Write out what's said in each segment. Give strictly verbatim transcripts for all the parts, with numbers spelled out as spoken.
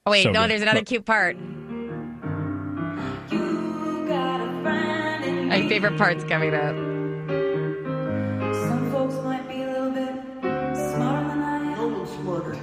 Oh, wait, So no, good. there's another Look. cute part. My favorite part's coming up. Some folks might be a little bit smarter than I am. A little smarter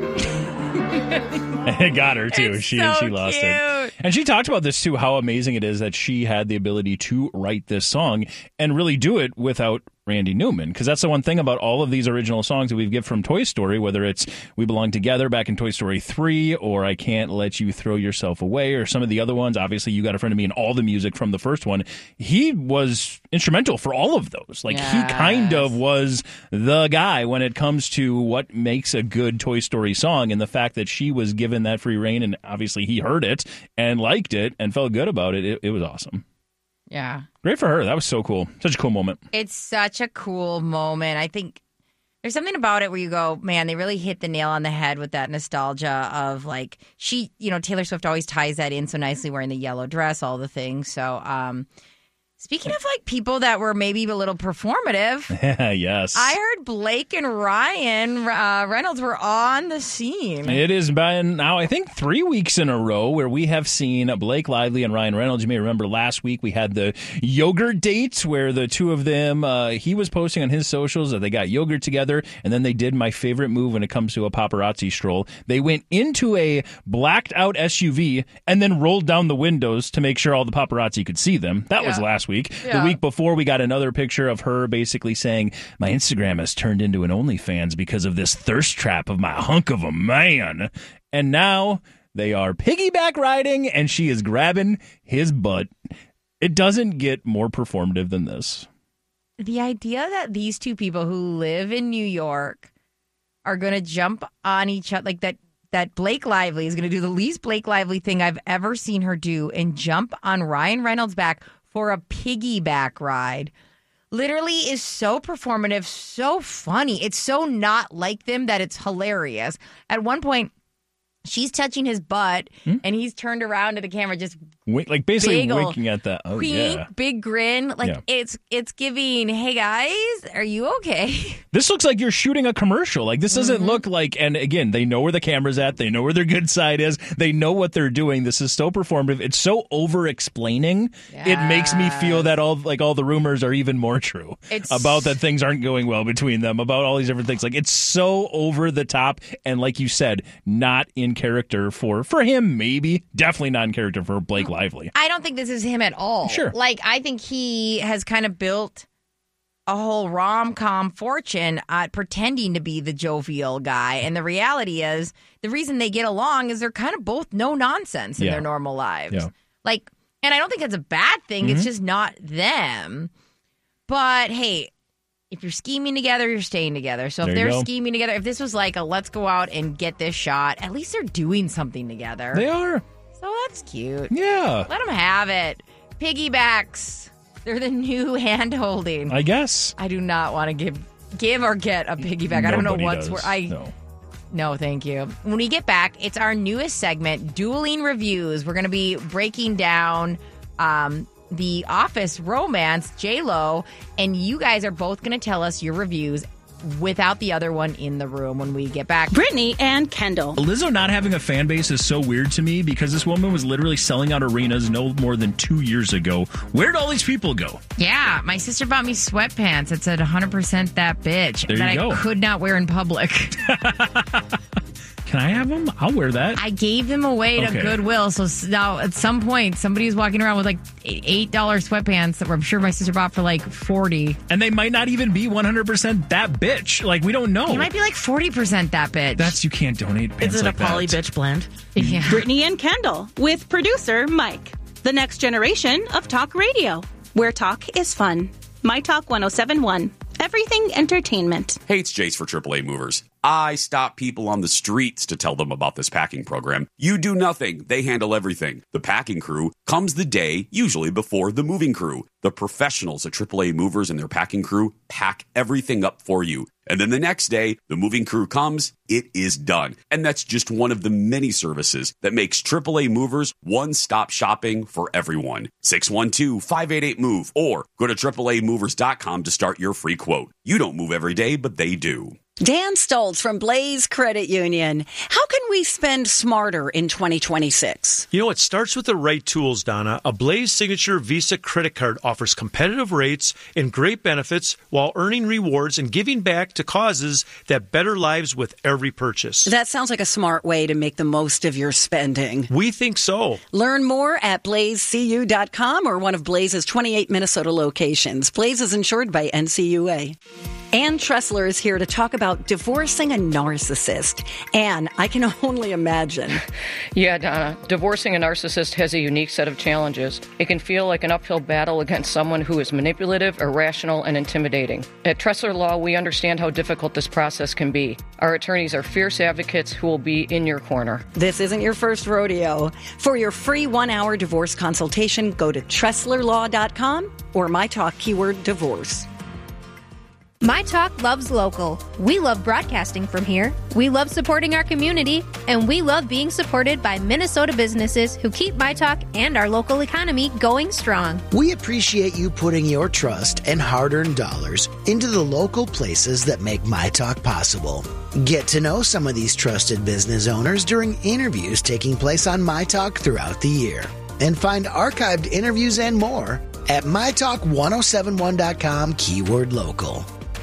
than It got her too. It's she so she lost cute. it. And she talked about this too, how amazing it is that she had the ability to write this song and really do it without Randy Newman. Because that's the one thing about all of these original songs that we get from Toy Story, whether it's We Belong Together back in Toy Story three, or I Can't Let You Throw Yourself Away, or some of the other ones. Obviously, You Got a Friend of Me and all the music from the first one. He was instrumental for all of those. Like, Yes. he kind of was the guy when it comes to what makes a good Toy Story song, and the fact that she was given that free reign, and obviously he heard it and liked it and felt good about it. It, it was awesome. Yeah. Great for her. That was so cool. Such a cool moment. It's such a cool moment. I think there's something about it where you go, man, they really hit the nail on the head with that nostalgia of like she, you know, Taylor Swift always ties that in so nicely wearing the yellow dress, all the things. So, um, speaking of like people that were maybe a little performative, Yes. I heard Blake and Ryan uh, Reynolds were on the scene. It has been now, I think, three weeks in a row where we have seen Blake Lively and Ryan Reynolds. You may remember last week we had the yogurt date where the two of them, uh, he was posting on his socials that they got yogurt together, and then they did my favorite move when it comes to a paparazzi stroll. They went into a blacked out S U V and then rolled down the windows to make sure all the paparazzi could see them. That was Yeah. last week. Yeah. The week before, we got another picture of her basically saying, my Instagram has turned into an OnlyFans because of this thirst trap of my hunk of a man. And now they are piggyback riding, and she is grabbing his butt. It doesn't get more performative than this. The idea that these two people who live in New York are going to jump on each other, like that, that Blake Lively is going to do the least Blake Lively thing I've ever seen her do and jump on Ryan Reynolds' back for a piggyback ride, literally is so performative, so funny. It's so not like them that it's hilarious. At one point, she's touching his butt, Hmm? and he's turned around to the camera, just Wink, like basically big ol' winking at that. Oh, wink, yeah. big grin. Like Yeah. it's it's giving, hey guys, are you okay? This looks like you're shooting a commercial. Like, this doesn't Mm-hmm. look like, and again, they know where the camera's at. They know where their good side is. They know what they're doing. This is so performative. It's so over-explaining. It makes me feel that all, like, all the rumors are even more true It's- about that things aren't going well between them, about all these different things. Like, it's so over the top, and like you said, not in character for, for him, maybe. Definitely not in character for Blake Lively. I don't think this is him at all. Sure. Like, I think he has kind of built a whole rom-com fortune at pretending to be the jovial guy. And the reality is, the reason they get along is they're kind of both no nonsense in Yeah. their normal lives. Yeah. Like, and I don't think that's a bad thing. Mm-hmm. It's just not them. But hey, if you're scheming together, you're staying together. So if There you they're go. scheming together, if this was like a let's go out and get this shot, at least they're doing something together. They are. So that's cute. Yeah. Let them have it. Piggybacks. They're the new hand holding. I, I guess. do not want to give give or get a piggyback. I don't know Nobody what's does. where I No. no, thank you. When we get back, it's our newest segment, Dueling Reviews. We're going to be breaking down um, the Office romance, J-Lo, and you guys are both going to tell us your reviews without the other one in the room when we get back. Brittany and Kendall. Lizzo not having a fan base is so weird to me because this woman was literally selling out arenas no more than two years ago. Where'd all these people go? Yeah, my sister bought me sweatpants that said one hundred percent that bitch There that you I go. could not wear in public. Can I have them? I'll wear that. I gave them away to Okay. Goodwill. So s- now at some point, somebody's walking around with like eight dollars sweatpants that I'm sure my sister bought for like forty. And they might not even be one hundred percent that bitch. Like, we don't know. They might be like forty percent that bitch. That's, you can't donate pants Is it like a poly that. bitch blend? yeah. Brittany and Kendall with producer Mike. The next generation of talk radio, where talk is fun. My Talk one oh seven one. Everything entertainment. Hey, it's Jace for triple A Movers. I stop people on the streets to tell them about this packing program. You do nothing. They handle everything. The packing crew comes the day, usually before the moving crew. The professionals at triple A Movers and their packing crew pack everything up for you. And then the next day, the moving crew comes, it is done. And that's just one of the many services that makes triple A Movers one-stop shopping for everyone. six one two, five eight eight, MOVE or go to triple A movers dot com to start your free quote. You don't move every day, but they do. Dan Stoltz from Blaze Credit Union. How can we spend smarter in twenty twenty-six? You know, it starts with the right tools, Donna. A Blaze Signature Visa credit card offers competitive rates and great benefits while earning rewards and giving back to causes that better lives with every purchase. That sounds like a smart way to make the most of your spending. We think so. Learn more at blaze c u dot com or one of Blaze's twenty-eight Minnesota locations. Blaze is insured by N C U A. Ann Tressler is here to talk about divorcing a narcissist. Ann, I can only imagine. Yeah, Donna. Divorcing a narcissist has a unique set of challenges. It can feel like an uphill battle against someone who is manipulative, irrational, and intimidating. At Tressler Law, we understand how difficult this process can be. Our attorneys are fierce advocates who will be in your corner. This isn't your first rodeo. For your free one-hour divorce consultation, go to tressler law dot com or my talk keyword divorce. My Talk loves local. We love broadcasting from here. We love supporting our community, and we love being supported by Minnesota businesses who keep My Talk and our local economy going strong. We appreciate you putting your trust and hard-earned dollars into the local places that make My Talk possible. Get to know some of these trusted business owners during interviews taking place on My Talk throughout the year. And find archived interviews and more at my talk ten seventy-one dot com keyword local.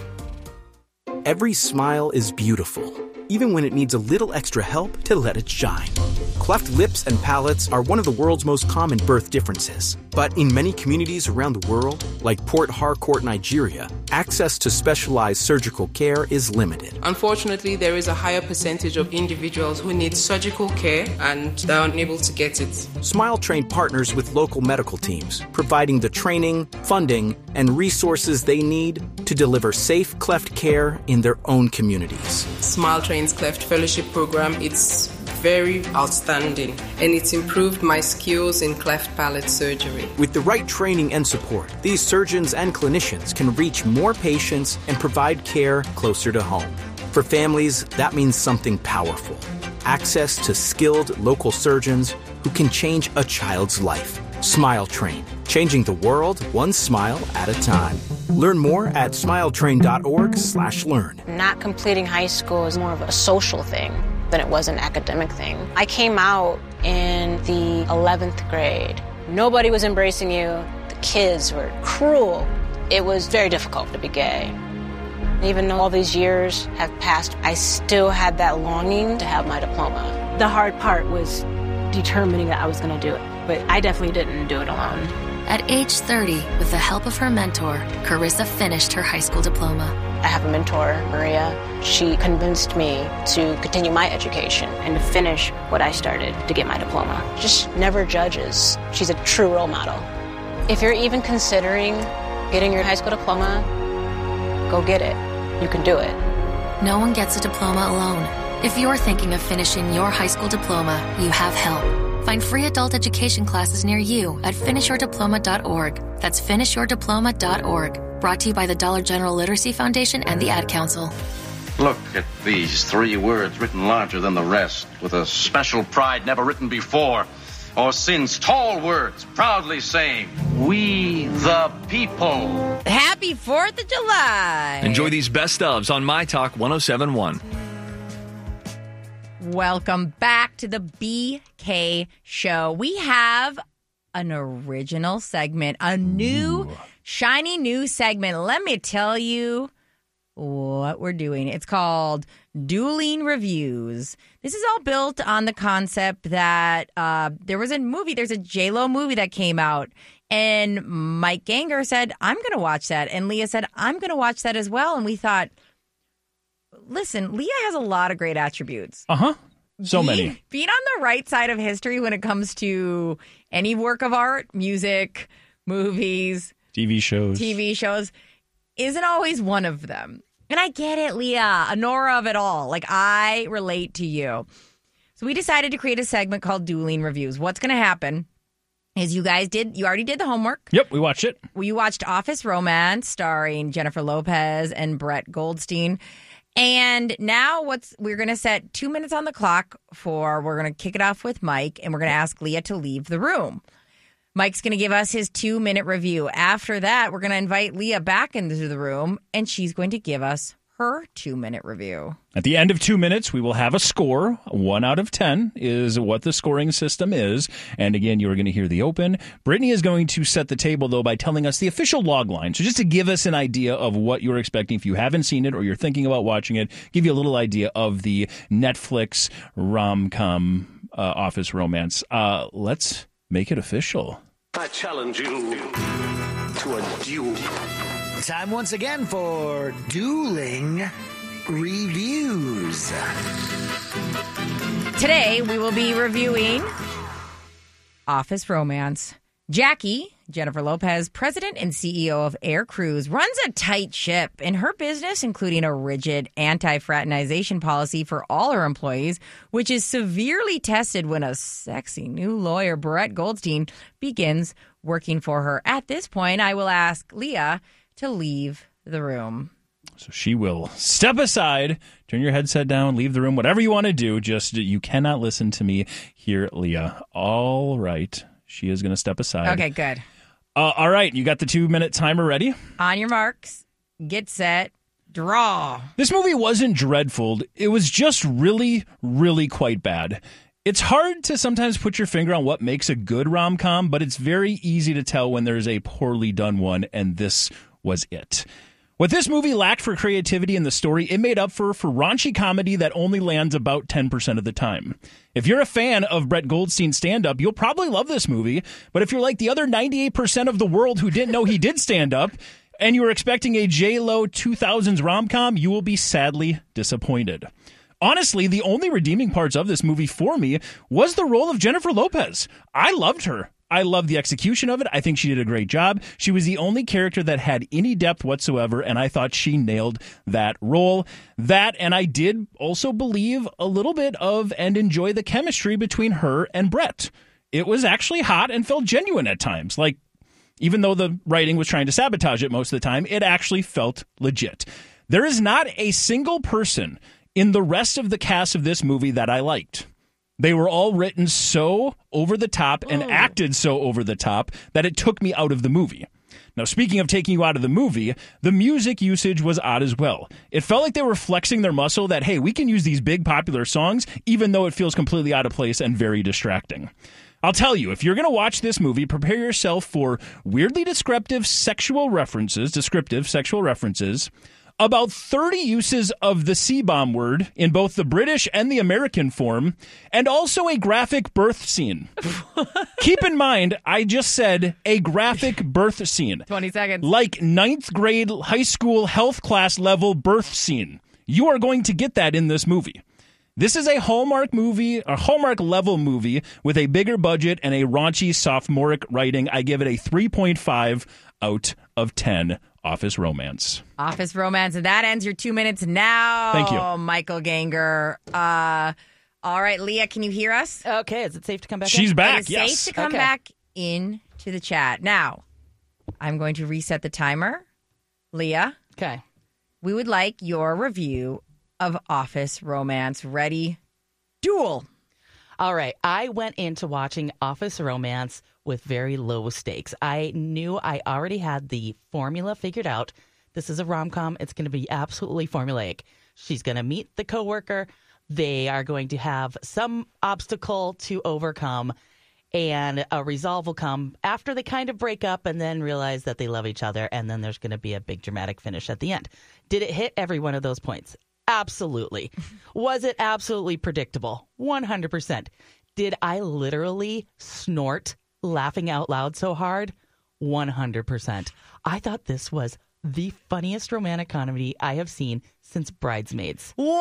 Every smile is beautiful, even when it needs a little extra help to let it shine. Cleft lips and palates are one of the world's most common birth differences. But in many communities around the world, like Port Harcourt, Nigeria, access to specialized surgical care is limited. Unfortunately, there is a higher percentage of individuals who need surgical care and they're unable to get it. Smile Train partners with local medical teams, providing the training, funding, and resources they need to deliver safe cleft care in their own communities. Smile Train's Cleft Fellowship Program, it's very outstanding, and it's improved my skills in cleft palate surgery. With the right training and support, these surgeons and clinicians can reach more patients and provide care closer to home. For families, that means something powerful. Access to skilled local surgeons who can change a child's life. Smile Train, changing the world one smile at a time. Learn more at smiletrain.org slash learn. Not completing high school is more of a social thing than it was an academic thing. I came out in the eleventh grade. Nobody was embracing you. The kids were cruel. It was very difficult to be gay. Even though all these years have passed, I still had that longing to have my diploma. The hard part was determining that I was going to do it, but I definitely didn't do it alone. At age thirty, with the help of her mentor, Carissa finished her high school diploma. I have a mentor, Maria. She convinced me to continue my education and to finish what I started to get my diploma. Just never judges. She's a true role model. If you're even considering getting your high school diploma, go get it. You can do it. No one gets a diploma alone. If you're thinking of finishing your high school diploma, you have help. Find free adult education classes near you at finish your diploma dot org. That's finish your diploma dot org. Brought to you by the Dollar General Literacy Foundation and the Ad Council. Look at these three words written larger than the rest, with a special pride never written before or since. Tall words proudly saying, "We the people." Happy fourth of July. Enjoy these best ofs on My Talk ten seventy-one. Welcome back to the B K Show. We have an original segment, a new, Ooh. shiny new segment. Let me tell you what we're doing. It's called Dueling Reviews. This is all built on the concept that uh, there was a movie, there's a J-Lo movie that came out, and Mike Ganger said, I'm going to watch that. And Leah said, I'm going to watch that as well. And we thought, listen, Leah has a lot of great attributes. Uh-huh. So being, many. Being on the right side of history when it comes to any work of art, music, movies, T V shows, T V shows, isn't always one of them. And I get it, Leah, a Nora of it all. Like, I relate to you. So we decided to create a segment called Dueling Reviews. What's going to happen is you guys did, you already did the homework. Yep, we watched it. We watched Office Romance starring Jennifer Lopez and Brett Goldstein. And now what's we're going to set two minutes on the clock for, we're going to kick it off with Mike, and we're going to ask Leah to leave the room. Mike's going to give us his two-minute review. After that, we're going to invite Leah back into the room, and she's going to give us her two-minute review. At the end of two minutes, we will have a score. One out of ten is what the scoring system is. And again, you are going to hear the open. Brittany is going to set the table, though, by telling us the official log line. So just to give us an idea of what you're expecting if you haven't seen it or you're thinking about watching it, give you a little idea of the Netflix rom-com uh, office romance. Uh, let's make it official. I challenge you to a duel. Time once again for dueling reviews. Today, we will be reviewing Office Romance. Jackie, Jennifer Lopez, president and C E O of Air Cruise, runs a tight ship in her business, including a rigid anti-fraternization policy for all her employees, which is severely tested when a sexy new lawyer, Brett Goldstein, begins working for her. At this point, I will ask Leah to leave the room. So she will step aside, turn your headset down, leave the room, whatever you want to do. Just you cannot listen to me here, Leah. All right. She is going to step aside. Okay, good. Uh, all right. You got the two-minute timer ready? On your marks, get set, draw. This movie wasn't dreadful. It was just really, really quite bad. It's hard to sometimes put your finger on what makes a good rom-com, but it's very easy to tell when there's a poorly done one, and this was it. What this movie lacked for creativity in the story, it made up for for raunchy comedy that only lands about ten percent of the time. If you're a fan of Brett Goldstein's stand-up, you'll probably love this movie, but if you're like the other ninety-eight percent of the world who didn't know he did stand-up, and you were expecting a J-Lo two thousands rom-com, you will be sadly disappointed. Honestly, the only redeeming parts of this movie for me was the role of Jennifer Lopez. I loved her. I love the execution of it. I think she did a great job. She was the only character that had any depth whatsoever, and I thought she nailed that role. That, and I did also believe a little bit of and enjoy the chemistry between her and Brett. It was actually hot and felt genuine at times. Like, even though the writing was trying to sabotage it most of the time, it actually felt legit. There is not a single person in the rest of the cast of this movie that I liked. They were all written so over the top and Ooh. acted so over the top that it took me out of the movie. Now, speaking of taking you out of the movie, the music usage was odd as well. It felt like they were flexing their muscle that, hey, we can use these big popular songs, even though it feels completely out of place and very distracting. I'll tell you, if you're going to watch this movie, prepare yourself for weirdly descriptive sexual references, descriptive sexual references, about thirty uses of the C-bomb word in both the British and the American form, and also a graphic birth scene. Keep in mind, I just said a graphic birth scene. twenty seconds. Like ninth grade high school health class level birth scene. You are going to get that in this movie. This is a Hallmark movie, a Hallmark level movie with a bigger budget and a raunchy sophomoric writing. I give it a three point five out of ten. Office Romance. Office Romance. And that ends your two minutes now. Thank you. Michael Ganger. Uh, all right, Leah, can you hear us? Okay. Is it safe to come back She's in? back, It is yes. safe to come Okay. back into the chat. Now, I'm going to reset the timer. Leah, Okay. we would like your review of Office Romance. Ready? Duel. All right. I went into watching Office Romance with very low stakes. I knew I already had the formula figured out. This is a rom-com. It's going to be absolutely formulaic. She's going to meet the coworker. They are going to have some obstacle to overcome, and a resolve will come after they kind of break up and then realize that they love each other, and then there's going to be a big dramatic finish at the end. Did it hit every one of those points? Absolutely. Was it absolutely predictable? one hundred percent. Did I literally snort laughing out loud so hard? one hundred percent. I thought this was the funniest romantic comedy I have seen since Bridesmaids. Wow.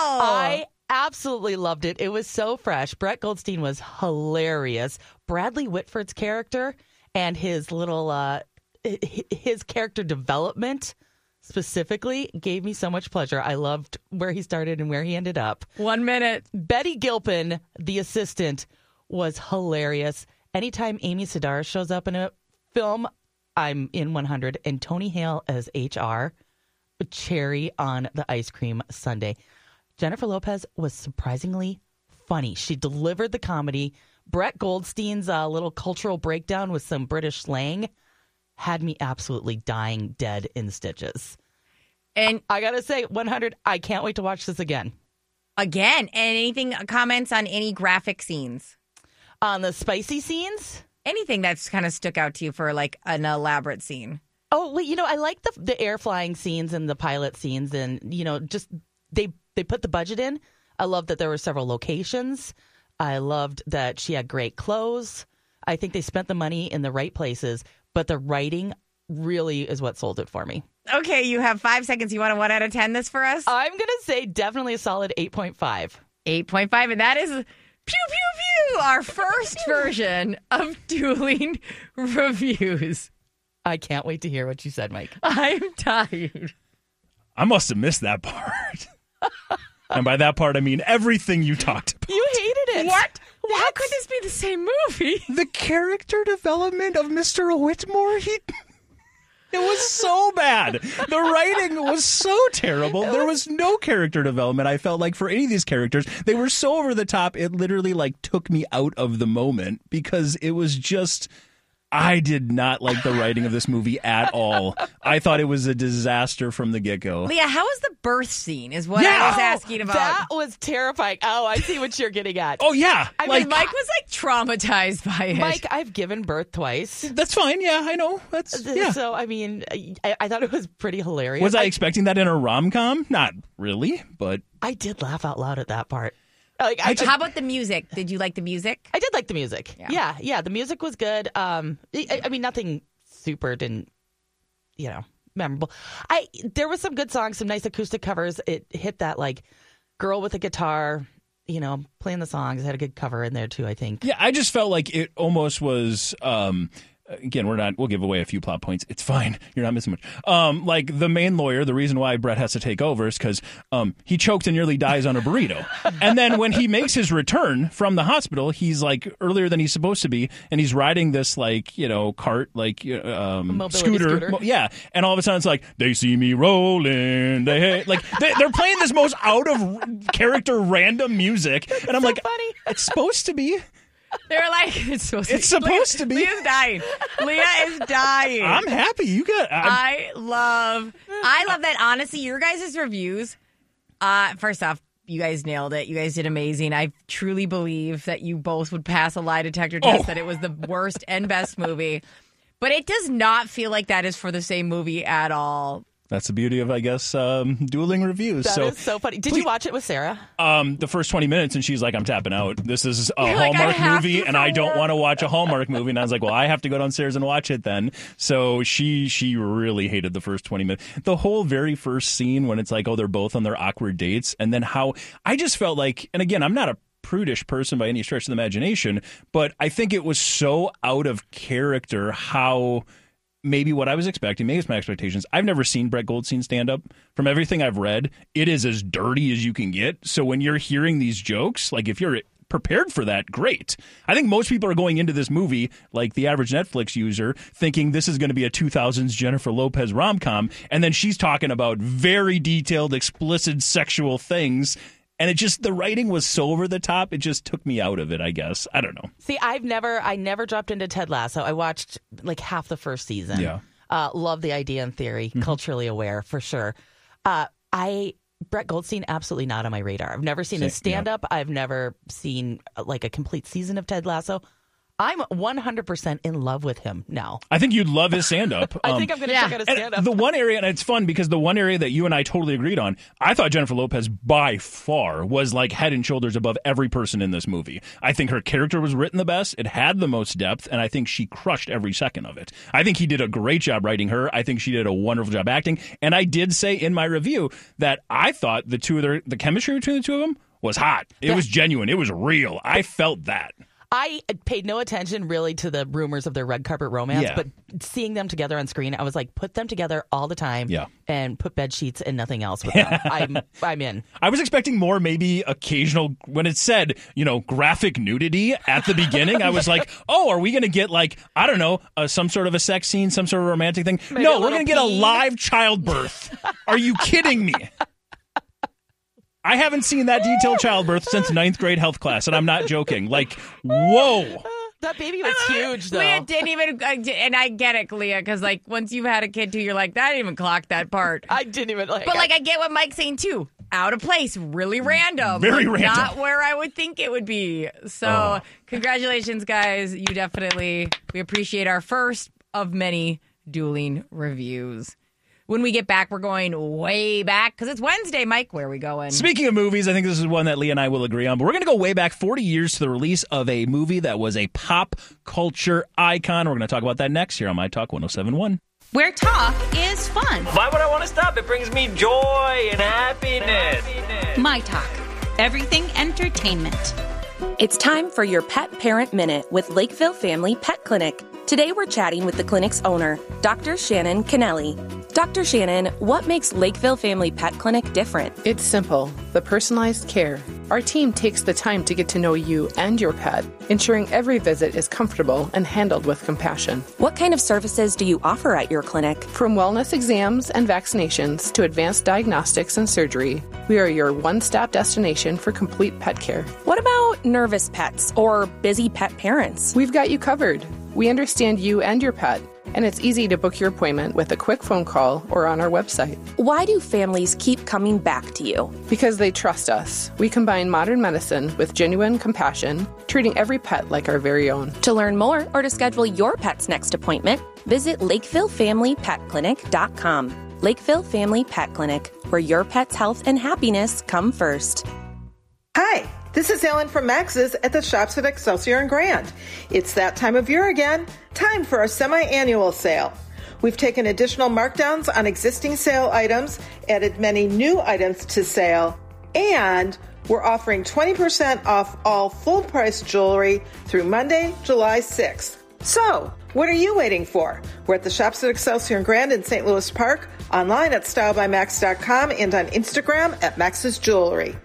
I absolutely loved it. It was so fresh. Brett Goldstein was hilarious. Bradley Whitford's character and his little, uh, his character development specifically gave me so much pleasure. I loved where he started and where he ended up. One minute. Betty Gilpin, the assistant, was hilarious. Anytime Amy Sedaris shows up in a film, I'm in one hundred. And Tony Hale as H R, cherry on the ice cream sundae. Jennifer Lopez was surprisingly funny. She delivered the comedy. Brett Goldstein's uh, little cultural breakdown with some British slang had me absolutely dying dead in stitches. And I gotta say, one hundred. I can't wait to watch this again. Again, and anything comments on any graphic scenes? On the spicy scenes? Anything that's kind of stuck out to you for like an elaborate scene? Oh, well, you know, I like the the air flying scenes and the pilot scenes, and you know, just they they put the budget in. I love that there were several locations. I loved that she had great clothes. I think they spent the money in the right places, but the writing really is what sold it for me. Okay, you have five seconds. You want to one out of ten this for us? I'm going to say definitely a solid eight point five. eight point five, and that is pew, pew, pew, our first version of dueling reviews. I can't wait to hear what you said, Mike. I'm tired. I must have missed that part. And by that part, I mean everything you talked about. You hated it. What? what? How could this be the same movie? The character development of Mister Whitmore, he... It was so bad. The writing was so terrible. There was no character development, I felt like, for any of these characters. They were so over the top, it literally like took me out of the moment because it was just... I did not like the writing of this movie at all. I thought it was a disaster from the get-go. Leah, how was the birth scene is what Yeah. I was asking about. That was terrifying. Oh, I see what you're getting at. Oh, yeah. I like, mean, Mike was like traumatized by it. Mike, I've given birth twice. That's fine. Yeah, I know. That's yeah. So, I mean, I, I thought it was pretty hilarious. Was I, I expecting that in a rom-com? Not really, but... I did laugh out loud at that part. Like, I, How about the music? Did you like the music? I did like the music. Yeah, yeah. yeah the music was good. Um, I, I mean, nothing super didn't, you know, memorable. I there was some good songs, some nice acoustic covers. It hit that like girl with a guitar, you know, playing the songs. It had a good cover in there too, I think. Yeah, I just felt like it almost was. Um, Again, we're not. We'll give away a few plot points. It's fine. You're not missing much. Um, like the main lawyer, the reason why Brett has to take over is because um, he choked and nearly dies on a burrito. And then when he makes his return from the hospital, he's like earlier than he's supposed to be, and he's riding this like you know cart, like um, scooter. scooter. Mo- yeah, and all of a sudden it's like they see me rolling. They hate. like they, they're playing this most out of character random music, and I'm so like, funny. It's supposed to be. They're like, it's supposed to It's be. supposed Leah, to be. Leah's dying. Leah is dying. I'm happy. You got. I'm, I love, I love that. Honestly, your guys' reviews. Uh, first off, you guys nailed it. You guys did amazing. I truly believe that you both would pass a lie detector test. Oh. That it was the worst and best movie, but it does not feel like that is for the same movie at all. That's the beauty of, I guess, um, dueling reviews. That so, is so funny. Did please, you watch it with Sarah? Um, the first twenty minutes, and she's like, I'm tapping out. This is a You're like, Hallmark I have movie, to and I don't work. want to watch a Hallmark movie. And I was like, well, I have to go downstairs and watch it then. So she she really hated the first twenty minutes. The whole very first scene when it's like, oh, they're both on their awkward dates. And then how I just felt like, and again, I'm not a prudish person by any stretch of the imagination, but I think it was so out of character how... Maybe what I was expecting, maybe it's my expectations. I've never seen Brett Goldstein stand up. From everything I've read, it is as dirty as you can get. So when you're hearing these jokes, like if you're prepared for that, great. I think most people are going into this movie, like the average Netflix user, thinking this is going to be a two thousands Jennifer Lopez rom-com. And then she's talking about very detailed, explicit sexual things. And it just, the writing was so over the top, it just took me out of it, I guess. I don't know. See, I've never, I never dropped into Ted Lasso. I watched like half the first season. Yeah. Uh, love the idea and theory, Mm-hmm. culturally aware for sure. Uh, I, Brett Goldstein, absolutely not on my radar. I've never seen Same, his stand up. I've never seen uh, like a complete season of Ted Lasso. I'm one hundred percent in love with him now. I think you'd love his stand-up. I think I'm going to yeah. check out his And stand-up. the one area, and it's fun because the one area that you and I totally agreed on, I thought Jennifer Lopez by far was like head and shoulders above every person in this movie. I think her character was written the best. It had the most depth, and I think she crushed every second of it. I think he did a great job writing her. I think she did a wonderful job acting. And I did say in my review that I thought the two of their, the chemistry between the two of them was hot. It Yeah. was genuine. It was real. I felt that. I paid no attention really to the rumors of their red carpet romance, Yeah. but seeing them together on screen, I was like, put them together all the time Yeah. and put bed sheets and nothing else with them. I'm, I'm in. I was expecting more, maybe occasional, when it said, you know, graphic nudity at the beginning, I was like, oh, are we going to get like, I don't know, uh, some sort of a sex scene, some sort of romantic thing? Maybe no, a we're going to get a little pee. live childbirth. Are you kidding me? I haven't seen that detailed childbirth since ninth grade health class, and I'm not joking. Like, whoa. That baby was huge, though. Leah didn't even, and I get it, Leah, because like once you've had a kid too, you're like, that didn't even clock that part. I didn't even like. But like, I get what Mike's saying too. Out of place, really random, very like, random, not where I would think it would be. So, oh. Congratulations, guys! You definitely we appreciate our first of many dueling reviews. When we get back, we're going way back because it's Wednesday, Mike. Where are we going? Speaking of movies, I think this is one that Leah and I will agree on, but we're going to go way back forty years to the release of a movie that was a pop culture icon. We're going to talk about that next here on My Talk one oh seven point one. Where talk is fun. Why would I want to stop? It brings me joy and happiness. My Talk. Everything entertainment. It's time for your Pet Parent Minute with Lakeville Family Pet Clinic. Today we're chatting with the clinic's owner, Doctor Shannon Kennelly. Doctor Shannon, what makes Lakeville Family Pet Clinic different? It's simple, the personalized care. Our team takes the time to get to know you and your pet, ensuring every visit is comfortable and handled with compassion. What kind of services do you offer at your clinic? From wellness exams and vaccinations to advanced diagnostics and surgery, we are your one-stop destination for complete pet care. What about nervous pets or busy pet parents? We've got you covered. We understand you and your pet, and it's easy to book your appointment with a quick phone call or on our website. Why do families keep coming back to you? Because they trust us. We combine modern medicine with genuine compassion, treating every pet like our very own. To learn more or to schedule your pet's next appointment, visit Lakeville Family Pet Clinic dot com. Lakeville Family Pet Clinic, where your pet's health and happiness come first. Hi. This is Ellen from Max's at the Shops at Excelsior and Grand. It's that time of year again. Time for our semi-annual sale. We've taken additional markdowns on existing sale items, added many new items to sale, and we're offering twenty percent off all full-price jewelry through Monday, July sixth. So, what are you waiting for? We're at the Shops at Excelsior and Grand in Saint Louis Park, online at style by max dot com, and on Instagram at Max's Jewelry.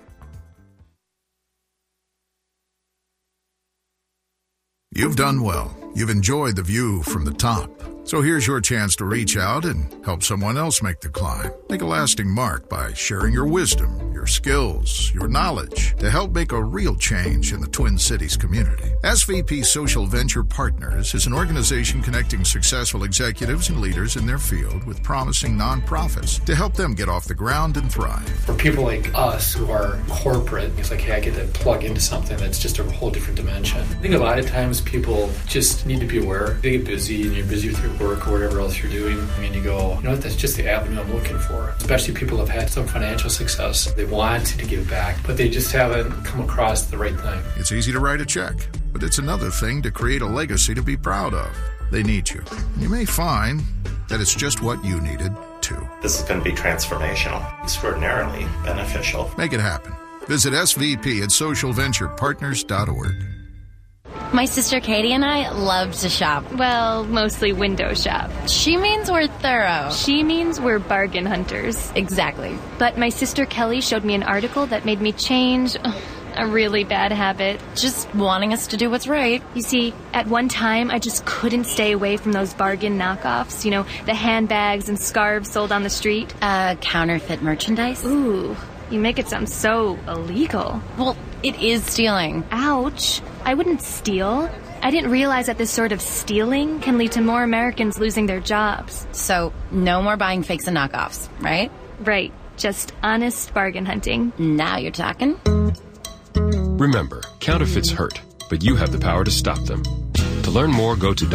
You've done well. You've enjoyed the view from the top. So here's your chance to reach out and help someone else make the climb. Make a lasting mark by sharing your wisdom, your skills, your knowledge to help make a real change in the Twin Cities community. S V P Social Venture Partners is an organization connecting successful executives and leaders in their field with promising nonprofits to help them get off the ground and thrive. For people like us who are corporate, it's like, hey, I get to plug into something that's just a whole different dimension. I think a lot of times people just need to be aware. They get busy and you're busy with your work or whatever else you're doing. I mean, you go, you know what, that's just the avenue I'm looking for. Especially people who have had some financial success. They want to give back, but they just haven't come across the right thing. It's easy to write a check, but it's another thing to create a legacy to be proud of. They need you. And you may find that it's just what you needed, too. This is going to be transformational, extraordinarily beneficial. Make it happen. Visit S V P at social venture partners dot org. My sister Katie and I love to shop. Well, mostly window shop. She means we're thorough. She means we're bargain hunters. Exactly. But my sister Kelly showed me an article that made me change ugh, a really bad habit. Just wanting us to do what's right. You see, at one time, I just couldn't stay away from those bargain knockoffs. You know, the handbags and scarves sold on the street. Uh, counterfeit merchandise? Ooh, you make it sound so illegal. Well, it is stealing. Ouch. I wouldn't steal. I didn't realize that this sort of stealing can lead to more Americans losing their jobs. So, no more buying fakes and knockoffs, right? Right. Just honest bargain hunting. Now you're talking. Remember, counterfeits hurt, but you have the power to stop them. To learn more, go to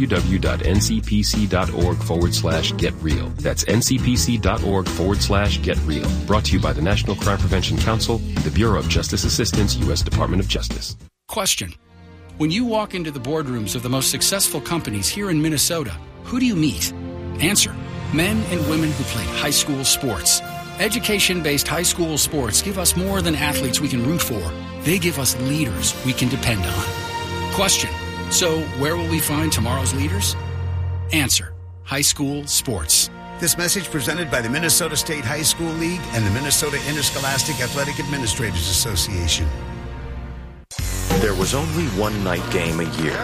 www.ncpc.org forward slash get real. That's ncpc.org forward slash get real. Brought to you by the National Crime Prevention Council and the Bureau of Justice Assistance, U S Department of Justice. Question. When you walk into the boardrooms of the most successful companies here in Minnesota, who do you meet? Answer. Men and women who played high school sports. Education-based high school sports give us more than athletes we can root for. They give us leaders we can depend on. Question. So, where will we find tomorrow's leaders? Answer. High school sports. This message presented by the Minnesota State High School League and the Minnesota Interscholastic Athletic Administrators Association. There was only one night game a year.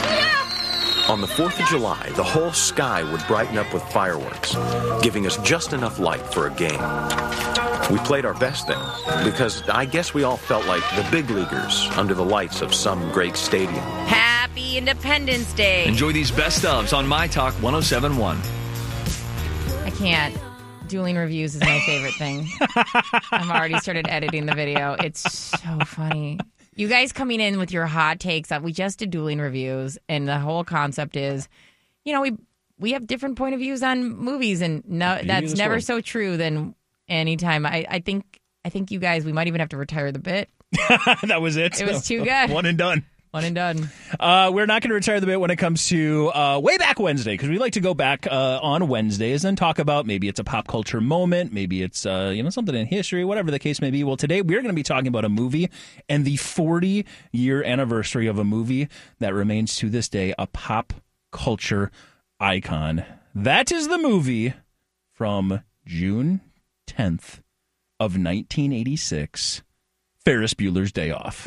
On the fourth of July, the whole sky would brighten up with fireworks, giving us just enough light for a game. We played our best then, because I guess we all felt like the big leaguers under the lights of some great stadium. Happy Happy Independence Day. Enjoy these best ofs on My Talk one oh seven one. I can't. Dueling reviews is my favorite thing. I've already started editing the video. It's so funny. You guys coming in with your hot takes. We just did dueling reviews, and the whole concept is, you know, we we have different point of views on movies, and no, that's never so true than anytime. I, I think I think you guys, we might even have to retire the bit. That was it. It was too good. One and done. One and done. Uh, we're not going to retire the bit when it comes to uh, Way Back Wednesday, because we like to go back uh, on Wednesdays and talk about maybe it's a pop culture moment, maybe it's uh, you know something in history, whatever the case may be. Well, today we're going to be talking about a movie and the forty-year anniversary of a movie that remains to this day a pop culture icon. That is the movie from June tenth of nineteen eighty-six. Ferris Bueller's Day Off. Oh,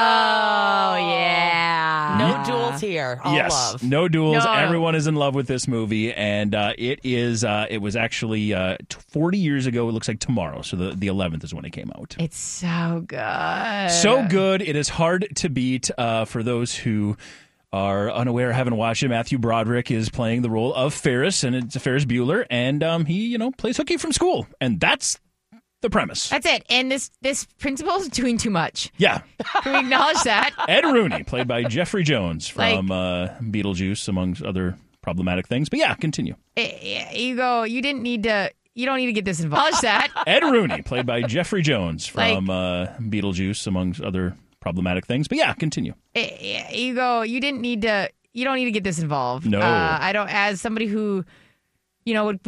yeah. No duels here. All yes, love. no duels. No. Everyone is in love with this movie, and uh, it is. Uh, it was actually uh, forty years ago. It looks like tomorrow, so the the eleventh is when it came out. It's so good. So good. It is hard to beat. Uh, for those who are unaware, haven't watched it, Matthew Broderick is playing the role of Ferris, and it's Ferris Bueller, and um, he you know plays hooky from school, and that's the premise. That's it. And this this principal is doing too much. Yeah. Can we acknowledge that? Ed Rooney, played by Jeffrey Jones from like, uh, Beetlejuice, among other problematic things. But yeah, continue. You go, you didn't need to, you don't need to get this involved. Acknowledge that. Ed Rooney, played by Jeffrey Jones from like, uh, Beetlejuice, among other problematic things. But yeah, continue. You go, you didn't need to, you don't need to get this involved. No. Uh, I don't, as somebody who, you know, would